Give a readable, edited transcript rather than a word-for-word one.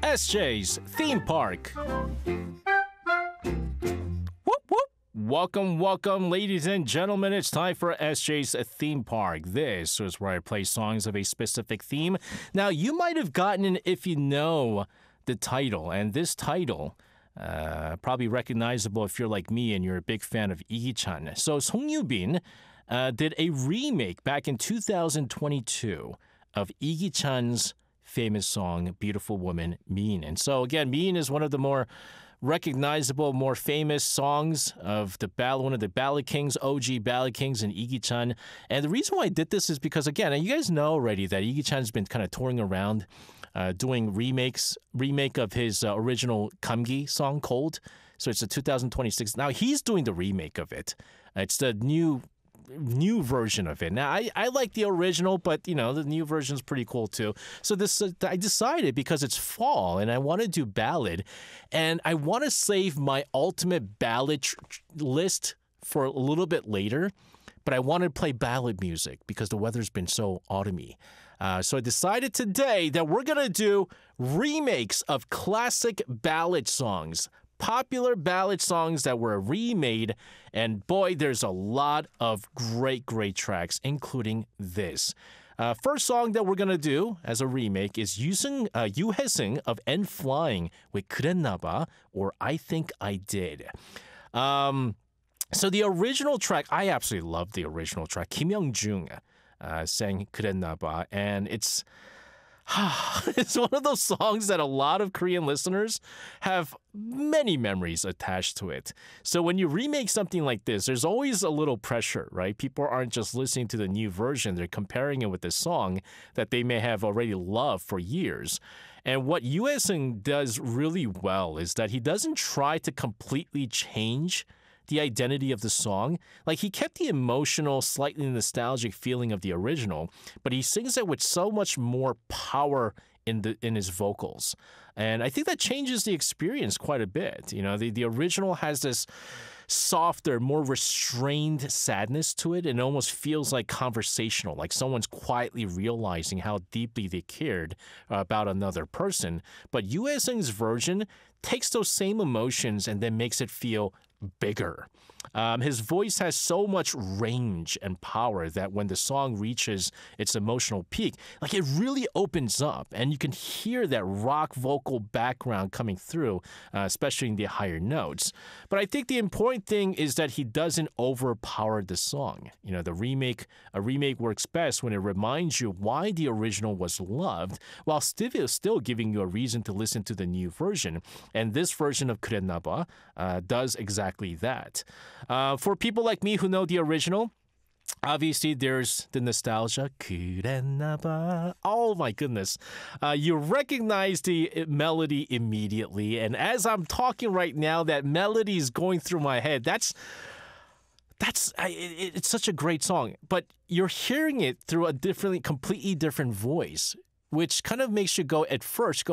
SJ's Theme Park. Whoop, whoop. Welcome, ladies and gentlemen. It's time for SJ's Theme Park. This is where I play songs of a specific theme. Now, you might have gotten it if you know the title, and this title probably recognizable if you're like me and you're a big fan of Igi-chan. So Song Yu-bin did a remake back in 2022 of Igi-chan's famous song, Beautiful Woman, Min. And so again, Min is one of the more recognizable, more famous songs of one of the Ballad Kings, OG Ballad Kings, and Igi-chan. And the reason why I did this is because, again, and you guys know already that Igi-chan's been kind of touring around doing remake of his original Kamgi song, Cold. So it's a 2026. Now he's doing the remake of it. It's the new version of it. Now, I like the original, but, the new version is pretty cool, too. So I decided, because it's fall, and I want to do ballad, and I want to save my ultimate ballad list for a little bit later, but I wanted to play ballad music because the weather's been so autumny. So I decided today that we're going to do remakes of classic ballad songs, popular ballad songs that were remade, and boy, there's a lot of great tracks, including this. First song that we're gonna do as a remake is Yoo Hae-seung of End Flying with 그랬나봐, or I Think I Did. So the original track, I absolutely love the original track. Kim Young-jung sang 그랬나봐, and it's one of those songs that a lot of Korean listeners have many memories attached to it. So when you remake something like this, there's always a little pressure, right? People aren't just listening to the new version. They're comparing it with the song that they may have already loved for years. And what Yoo Hae-seung does really well is that he doesn't try to completely change the identity of the song. Like, he kept the emotional, slightly nostalgic feeling of the original, but he sings it with so much more power in his vocals. And I think that changes the experience quite a bit. The original has this softer, more restrained sadness to it, and it almost feels like conversational, like someone's quietly realizing how deeply they cared about another person. But Yoo Hae-seung's version takes those same emotions and then makes it feel bigger. His voice has so much range and power that when the song reaches its emotional peak, like, it really opens up, and you can hear that rock vocal background coming through, especially in the higher notes. But I think the important thing is that he doesn't overpower the song. A remake works best when it reminds you why the original was loved, while still giving you a reason to listen to the new version. And this version of 그랬나봐 does exactly that. For people like me who know the original, obviously there's the nostalgia. 그랬나봐. Oh my goodness. You recognize the melody immediately. And as I'm talking right now, that melody is going through my head. It's such a great song. But you're hearing it through a completely different voice, which kind of makes you go